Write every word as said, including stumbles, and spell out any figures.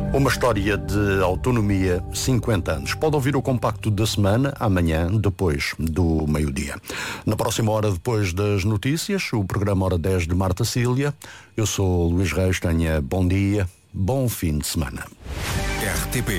Uma história de autonomia, cinquenta anos. Pode ouvir o compacto da semana, amanhã, depois do meio-dia. Na próxima hora, depois das notícias, o programa Hora dez de Marta Cília. Eu sou Luís Reis, tenha bom dia, bom fim de semana. R T P